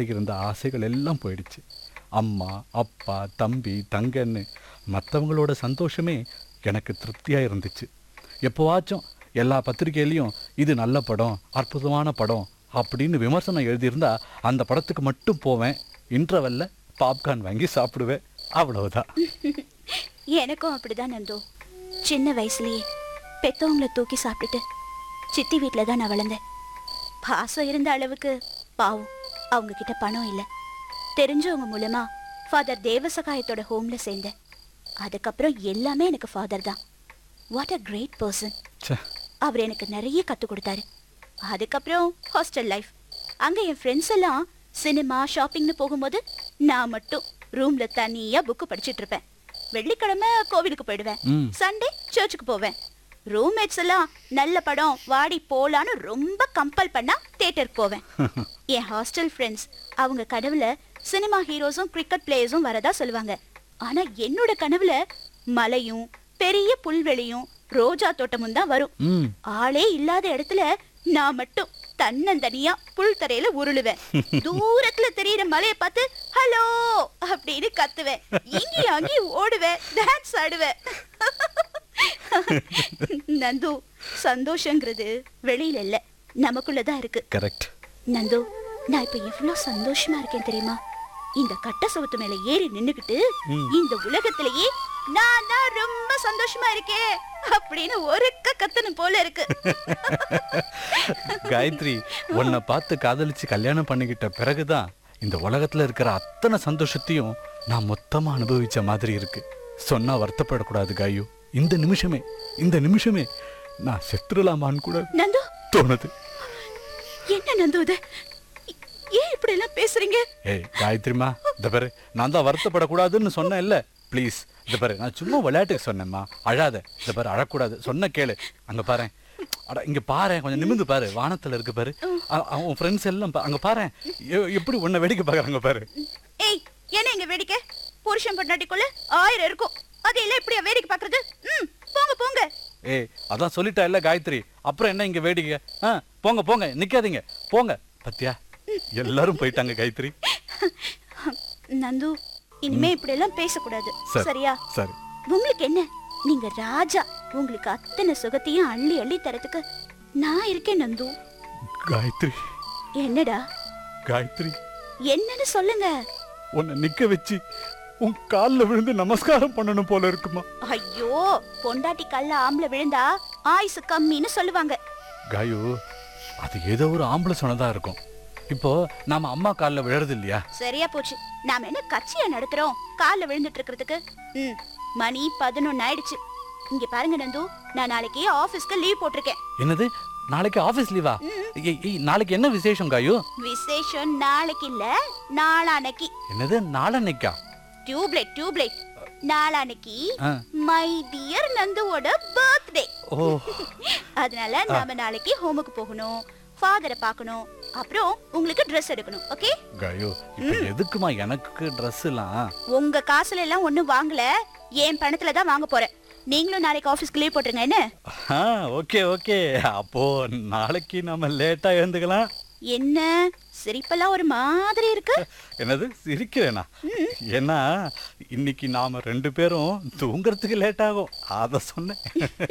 இருந்த ஆசைகள் எல்லாம் போயிடுச்சு. அம்மா, அப்பா, தம்பி, தங்கன்னு மற்றவங்களோட சந்தோஷமே எனக்கு திருப்தியாக இருந்துச்சு. எப்போவாச்சும் எல்லா பத்திரிகையிலையும் இது நல்ல படம், அற்புதமான படம் அப்படின்னு விமர்சனம் எழுதியிருந்தா அந்த படத்துக்கு மட்டும் போவேன். இன்டர்வெல்ல பாப்கார்ன் வாங்கி சாப்பிடுவேன். அவ்வளவுதான். எனக்கும் அப்படிதான் நந்து. சின்ன வயசுலயே பெத்தவங்களை தூக்கி சாப்பிட்டுட்டு சித்தி வீட்டில் தான் நான் வளர்ந்தேன். பாசம் இருந்த அளவுக்கு பாவம் அவங்க கிட்ட பணம் இல்லை. தெரிஞ்சவங்க மூலமா ஃபாதர் தேவசகாயத்தோட ஹோம்ல சேர்ந்தேன். அதுக்கப்புறம் எல்லாமே எனக்கு ஃபாதர் தான். What a great person. அவர் எனக்கு நிறைய கற்றுக் கொடுத்தாரு. அதுக்கப்புறம் ஹாஸ்டல் லைஃப். அங்கே என் ஃப்ரெண்ட்ஸ் எல்லாம் சினிமா ஷாப்பிங்னு போகும்போது நான் மட்டும் ரூம்ல தனியாக புக்கு படிச்சுட்டு இருப்பேன். வெள்ளிக்கிழமை கோவிலுக்கு போயிடுவேன். சண்டே சர்ச்சுக்கு போவேன். ரூம்மேட்ஸ் எல்லாம் நல்ல படம் வாடி போலான்னு ரொம்ப கம்பல் பண்ணா தியேட்டருக்கு போவேன். என் ஹாஸ்டல் ஃப்ரெண்ட்ஸ் அவங்க கனவுல சினிமா ஹீரோஸும் கிரிக்கெட் பிளேயர்ஸும் வரதா சொல்லுவாங்க. ஆனா என்னோட கனவுல மலையும் பெரிய புல்வெளியும் ரோஜா தோட்டமும் தான் வரும். ஆளே இல்லாத இடத்துல நான் மட்டும் தன்னந்தனியா புல் தரையில உருளுவேன். தூரத்துல தெரியுற மலையை பார்த்து ஹலோ அப்படின்னு கத்துவேன். இங்கேயும் அங்கேயும் ஓடுவேன், டான்ஸ் ஆடுவேன். நந்து, சந்தோஷங்கிறது வெளியில இல்ல, நமக்குள்ளதான் இருக்கு. கரெக்ட் நந்து, நான் இப்ப எவ்வளவு சந்தோஷமா இருக்கேன் தெரியுமா? இந்த கட்ட சவுத்து மேல ஏறி நின்னுகிட்டு இந்த உலகத்திலேயே நான் தான் ரொம்ப சந்தோஷமா இருக்கேன் அப்படின்னு ஒருக்க கத்தணும் போல இருக்கு. காயத்ரி, உன்னை பார்த்து காதலிச்சு கல்யாணம் பண்ணிக்கிட்ட பிறகுதான் இந்த உலகத்துல இருக்கிற அத்தனை சந்தோஷத்தையும் நான் மொத்தமா அனுபவிச்ச மாதிரி இருக்கு. சொன்னா வருத்தப்படக்கூடாது காயு. இந்த நிமிஷமே நான் செத்துடலாமான்னு கூட நந்து தோணுது. என்ன நந்து இது? ஏன் இப்படி எல்லாம் பேசுறீங்க? ஏய் காயத்ரிமா, இந்த பாரு, நான் தான் வருத்தப்படக்கூடாதுன்னு சொன்னேன் இல்ல. ப்ளீஸ், இந்த பாரு, நான் சும்மா விளையாட்டுக்கு சொன்னேம்மா. அழாத. இந்த பாரு, அழக்கூடாது. சொன்ன கேளு. அங்க பாரு, இங்க பாரு, கொஞ்சம் நிமிந்து பாரு, வானத்துல இருக்கு பாரு. அவன் ஃப்ரெண்ட்ஸ் எல்லாம் அங்க பாரு, எப்படி உன்னை வேடிக்கை பாக்குறாங்க பாரு. ஏய், என்ன இங்க வேடிக்கை? புருஷன் பொண்டாட்டிக்குள்ள 1000 இருக்கும். அது எல்லாம் எப்படியா வேடிக்கை பாக்குறது? போங்க போங்க. ஏய், அதான் சொல்லிட்டா இல்ல காயத்ரி, அப்புறம் என்ன இங்க வேடிக்கை? போங்க போங்க, நிக்காதீங்க, போங்க. பத்தியா, எல்லாரும் போயிட்டாங்க காயத்ரி. நந்து, இனிமே இப்படி எல்லாம் பேசக்கூடாது, சரியா? சரி. உங்களுக்கு என்ன, நீங்க ராஜா. உங்களுக்கு அத்தனை சுகத்தையும் அள்ளி அள்ளி தரத்துக்கு நான் இருக்கேன் நந்து. காயத்ரி. என்னடா காயத்ரி? என்னன்னு சொல்லுங்க. உன்னை நிக்க வச்சு உன் கால்ல விழுந்து நமஸ்காரம் பண்ணணும் போல இருக்குமா? ஐயோ, பொண்டாட்டி கல்ல ஆம்பளை விழுந்தா ஆயுசு கம்மின்னு சொல்லுவாங்க. காயு, அது ஏதோ ஒரு ஆம்பளை சொன்னதா இருக்கும். இப்போ நாம அம்மா கால்ல விழறது இல்லையா? சரியா போச்சு. நாம என்ன கட்சியா நடத்துறோம் கால்ல விழுந்துட்டு இருக்கிறதுக்கு? மணி 11 ஆயிடுச்சு. இங்க பாருங்க நந்து, நான் நாளைக்கு ஆபீஸ்க்கு லீவ் போட்டிருக்கேன். என்னது, நாளைக்கு ஆபீஸ் லீவா? நாளைக்கு என்ன விசேஷம் காயு? விசேஷம் நாளைக்கு இல்ல, நாளானைக்கு. என்னது, நாளானைக்கா? Tubelight நாளானைக்கு my dear நந்துவோட birthday. அதனால நாம நாளைக்கு ஹோமுக்கு போகணும், ஃபாதரை பார்க்கணும், அப்புறம் உங்களுக்கு ட்ரெஸ் எடுக்கணும். ஓகே காயு, இப்போ எதுக்குமா எனக்கு ட்ரெஸ் எல்லாம்? உங்க காசுல எல்லாம் ஒண்ணும் வாங்கல, என் பணத்துல தான் வாங்க போறேன். நீங்களும் நாளைக்கு ஆபீஸ்க்கு லீவ் போட்டுருங்க. என்ன? ஓகே. அப்போ நாளைக்கு நாம லேட்டா எழுந்துக்கலாம். என்ன சிரிப்பெல்லாம் ஒரு மாதிரி இருக்கு? என்னது, சிரிக்கிறேனா? ஏன்னா இன்னைக்கு நாம 2 பேரும் தூங்குறதுக்கு லேட் ஆகும், அத சொன்னேன்.